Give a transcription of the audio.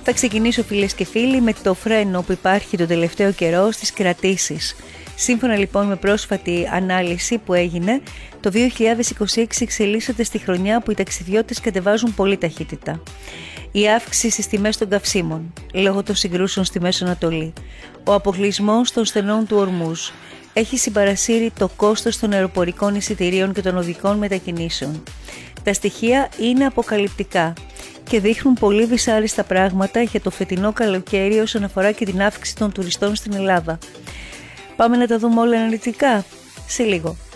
Θα ξεκινήσω, φίλες και φίλοι, με το φρένο που υπάρχει το τελευταίο καιρό στις κρατήσεις. Σύμφωνα λοιπόν με πρόσφατη ανάλυση που έγινε, το 2026 εξελίσσεται στη χρονιά που οι ταξιδιώτες κατεβάζουν πολύ ταχύτητα. Η αύξηση στις τιμές των καυσίμων, λόγω των συγκρούσεων στη Μέση Ανατολή, ο αποκλεισμός των στενών του Ορμούζ, έχει συμπαρασύρει το κόστος των αεροπορικών εισιτηρίων και των οδικών μετακινήσεων. Τα στοιχεία είναι αποκαλυπτικά και δείχνουν πολύ δυσάρεστα πράγματα για το φετινό καλοκαίρι όσον αφορά και την αύξηση των τουριστών στην Ελλάδα. Πάμε να τα δούμε όλα αναλυτικά σε λίγο.